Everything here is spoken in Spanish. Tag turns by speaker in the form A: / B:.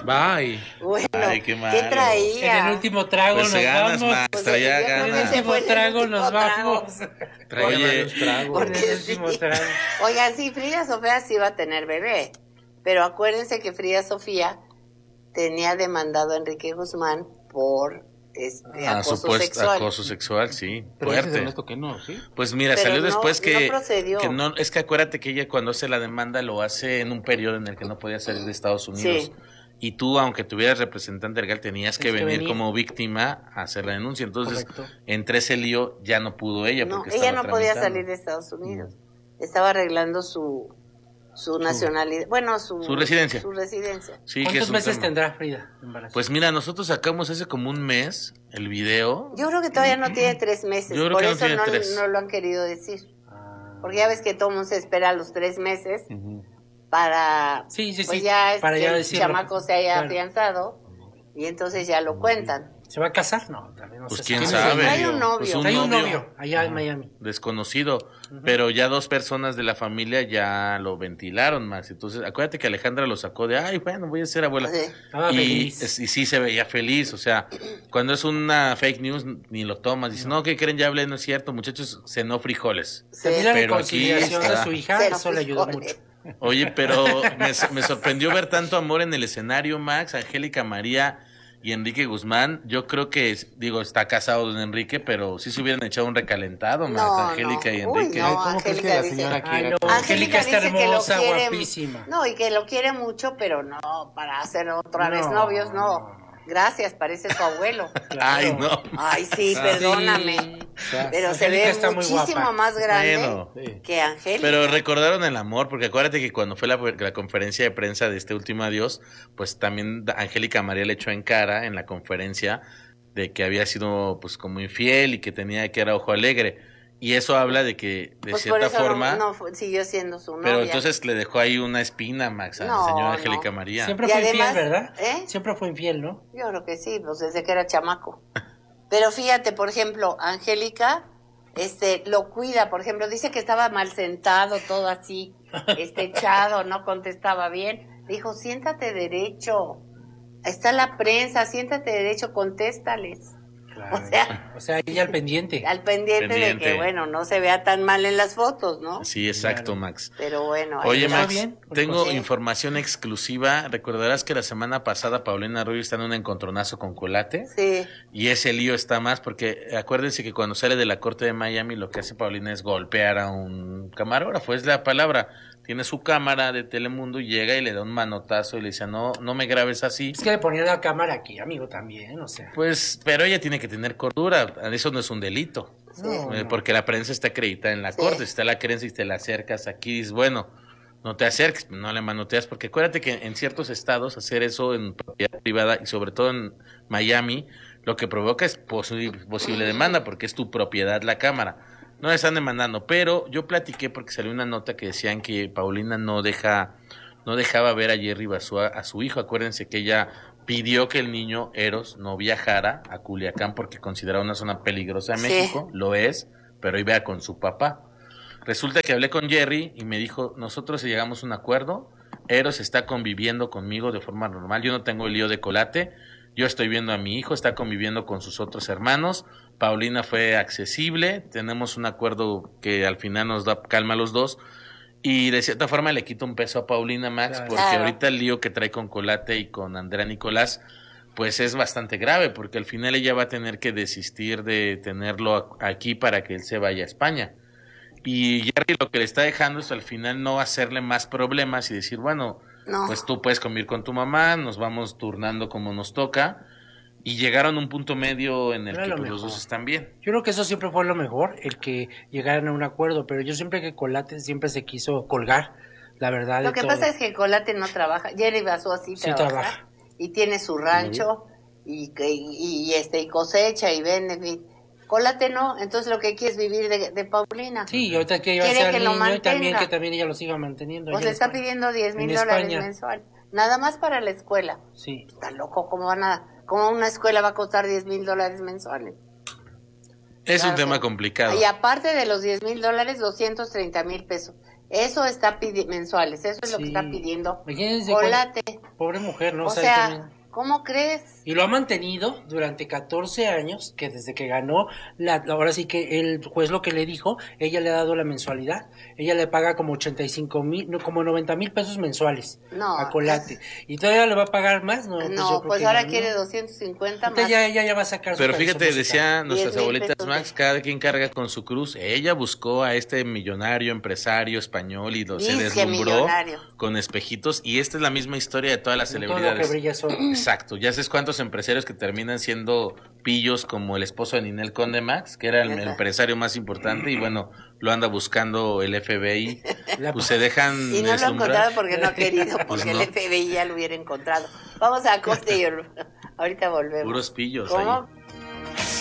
A: Bye.
B: Bueno,
C: Ay, qué
B: ¿qué
C: malo.
B: traía?
A: En el último trago
C: Pues
A: nos
C: ganas,
A: vamos.
C: Max,
B: Pues
C: traía
B: yo creo que
C: ganas.
B: ese fue el
A: trago
B: último
A: nos
B: trago.
A: vamos. Traía
C: Oye,
A: varios tragos.
B: Porque
A: En el último
B: sí.
A: trago.
B: Oigan, sí, Frida Sofía sí iba a tener bebé, pero acuérdense que Frida Sofía tenía demandado a Enrique Guzmán por acoso
C: supuesto
B: sexual.
C: acoso sexual, sí,
A: Pero dice
C: fuerte.
A: Ernesto que no, ¿sí?
C: Pues mira,
B: Pero
C: salió
B: no-
C: después
B: no procedió.
C: que no, es que acuérdate que ella cuando hace la demanda lo hace en un periodo en el que no podía salir de Estados Unidos.
B: Sí.
C: Y tú, aunque tuvieras representante legal, tenías que
A: Tienes que
C: venir
A: venir.
C: como víctima a hacer la denuncia. Entonces,
A: Correcto.
C: entre ese lío ya no pudo ella
B: No,
C: porque
B: ella
C: estaba
B: no podía
C: tramitando.
B: salir de Estados Unidos. Estaba arreglando su nacionalidad, bueno,
C: Su residencia.
B: Su residencia.
C: Sí, que
A: ¿Cuántos
C: es un
A: meses
C: tema.
A: tendrá Frida embarazo?
C: Pues mira, nosotros sacamos hace como un mes el video.
B: Yo creo que todavía no tiene 3 meses,
C: Yo creo
B: por
C: que no
B: eso
C: tiene 3.
B: no lo han querido decir.
A: Ah.
B: Porque ya ves que todo el mundo se espera los 3 meses
C: Ujú.
B: para
A: Sí, sí,
B: pues
A: sí,
B: ya
A: para
B: que
A: ya
B: el
A: decirlo.
B: chamaco se haya
A: Claro.
B: afianzado y entonces ya lo cuentan.
A: ¿Se va a casar? No, también no
C: Pues
A: se
C: quién
A: sabe.
C: sabe.
B: Trae un novio.
C: Pues
A: Hay un novio allá en Miami.
C: Desconocido, pero ya 2 personas de la familia ya lo ventilaron más. Entonces, acuérdate que Alejandra lo sacó de, ay, bueno, voy a ser abuela.
B: Sí.
A: Estaba
C: y,
A: feliz.
C: y sí se veía feliz, o sea, cuando es una fake news ni lo tomas, dices, no, ¿qué creen? Ya hablé, no es cierto, muchachos, cenó frijoles.
B: Sí.
A: También la
C: Pero
A: reconciliación
C: aquí
A: de
C: está.
A: su hija,
B: Cero
A: eso le ayudó
B: frijoles.
A: mucho.
C: Oye, pero me sorprendió ver tanto amor en el escenario, Max, Angélica María y Enrique Guzmán. Yo creo que, digo, está casado don Enrique, pero sí se hubieran echado un recalentado, Max,
B: No,
C: Angélica
B: no.
C: y
B: Uy,
C: Enrique.
B: no.
A: ¿Cómo crees que
B: Angélica
A: la
B: dice-
A: señora quiere?
C: pues,
A: No, Angélica está
B: dice que lo
A: hermosa,
B: quiere-
A: guapísima.
B: No, y que lo quiere mucho, pero no para hacer otra vez
A: No,
B: novios, no.
A: no.
B: Gracias, parece su abuelo.
C: Ay, no.
B: Ay, sí, perdóname.
A: Sí.
B: Pero se
A: Angélica
B: ve
A: está muy
B: muchísimo
A: guapa.
B: más grande
C: Bueno.
A: Sí.
B: que Angélica.
C: Pero recordaron el amor, porque acuérdate que cuando fue la conferencia de prensa de este último adiós, pues también Angélica María le echó en cara en la conferencia de que había sido pues como infiel y que era ojo alegre. Y eso habla de que de
B: Pues por
C: cierta
B: eso
C: forma,
B: siguió siendo su novia.
C: pero entonces le dejó ahí una espina, Max, a la
B: No,
C: señora
B: no.
C: Angélica María.
A: Siempre
B: Y
A: fue
B: además,
A: infiel, ¿verdad?
B: ¿eh?
A: Siempre fue infiel, ¿no?
B: Yo creo que sí, pues desde que era chamaco. Pero fíjate, por ejemplo, Angélica, lo cuida, por ejemplo, dice que estaba mal sentado, todo así, echado, no contestaba bien. Dijo, siéntate derecho, está la prensa, siéntate derecho, contéstales.
A: Claro.
B: O
A: O sea, ella al pendiente.
B: Al pendiente de
C: Pendiente.
B: que, bueno, no se vea tan mal en las fotos, ¿no?
C: Sí, exacto,
A: Claro.
C: Max.
B: Pero bueno, ahí
C: Oye,
B: está.
C: Max,
A: bien,
C: tengo
B: sí.
C: información exclusiva. Recordarás que la semana pasada Paulina Rubio está en un encontronazo con Colate.
B: Sí,
C: Y ese lío está más porque acuérdense que cuando sale de la corte de Miami lo que hace Paulina es golpear a un camarógrafo, es la palabra. Tiene su cámara de Telemundo y llega y le da un manotazo y le dice, no me grabes así.
A: Es que le ponían la cámara aquí, amigo, también, o sea.
C: Pues, pero ella tiene que tener cordura, eso no es un delito.
A: No, no.
C: Porque la prensa está acreditada en la
B: Sí.
C: corte, si está la creencia y te la acercas aquí, dices, bueno, no te acerques, no le manoteas, porque acuérdate que en ciertos estados hacer eso en propiedad privada y sobre todo en Miami, lo que provoca es posible demanda, porque es tu propiedad la cámara. No la están demandando, pero yo platiqué porque salió una nota que decían que Paulina no dejaba ver a Jerry Basúa a su hijo. Acuérdense que ella pidió que el niño Eros no viajara a Culiacán porque consideraba una zona peligrosa de
B: Sí.
C: México, lo es, pero iba con su papá. Resulta que hablé con Jerry y me dijo, nosotros llegamos a un acuerdo, Eros está conviviendo conmigo de forma normal, yo no tengo el lío de Colate, yo estoy viendo a mi hijo, está conviviendo con sus otros hermanos, Paulina fue accesible, tenemos un acuerdo que al final nos da calma a los dos, y de cierta forma le quito un peso a Paulina, Max,
A: Claro.
C: porque
B: Claro.
C: ahorita el lío que trae con Colate y con Andrea Nicolás, pues es bastante grave, porque al final ella va a tener que desistir de tenerlo aquí para que él se vaya a España. Y Jerry lo que le está dejando es al final no hacerle más problemas y decir, bueno,
B: no.
C: pues tú puedes convivir con tu mamá, nos vamos turnando como nos toca. Y llegaron a un punto medio en el
A: Era
C: que
A: lo
C: pues, los
A: mejor.
C: dos están bien.
A: Yo creo que eso siempre fue lo mejor, el que llegaran a un acuerdo, pero yo siempre que Colate siempre se quiso colgar, la verdad.
B: Lo
A: de
B: que
A: todo.
B: pasa es que Colate no trabaja. Jerry Basúa sí
A: Sí
B: trabaja.
A: trabaja.
B: Y tiene su rancho y cosecha y vende. En fin. Colate no, entonces lo que quiere es vivir de Paulina.
A: Sí, y ahorita que iba a
B: Quiere
A: ser
B: que lo
A: niño y también
B: mantenga.
A: que también ella lo siga manteniendo.
B: Pues
A: allá
B: le
A: en
B: está
A: España.
B: pidiendo 10,000
A: En
B: dólares
A: España.
B: mensual. Nada más para la escuela.
A: Sí.
B: Está loco, ¿cómo una escuela va a costar 10,000 dólares mensuales?
C: Es un
B: Claro
C: tema
B: que-
C: complicado.
B: Y aparte de los 10,000 dólares, 230,000 pesos. Eso está pidiendo, mensuales, eso es lo que está pidiendo.
A: Imagínense
B: Colate.
A: Pobre mujer, ¿no?
B: O sea, ¿cómo crees?
A: Y lo ha mantenido durante 14 años, que desde que ganó, ahora sí que el juez lo que le dijo, ella le ha dado la mensualidad. Ella le paga como 85,000, no, como 90,000 pesos mensuales a Colate. Y todavía le va a pagar más, ¿no?
B: No, pues ahora quiere 250 más.
A: Ya va a sacar
C: Pero fíjate, decía nuestras abuelitas, Max, cada quien carga con su cruz. Ella buscó a este millonario empresario español y se deslumbró con espejitos. Y esta es la misma historia de todas las celebridades.
A: Todo lo que brilla es oro.
C: Exacto, ya sabes cuántos empresarios que terminan siendo pillos, como el esposo de Ninel Conde, Max, que era el empresario más importante, y bueno, lo anda buscando el FBI, pues se dejan
B: y no lo ha encontrado porque no ha querido, porque
C: pues
B: el FBI ya lo hubiera encontrado. Vamos a corte y ahorita volvemos.
C: Puros pillos
B: ¿Cómo?
C: ahí.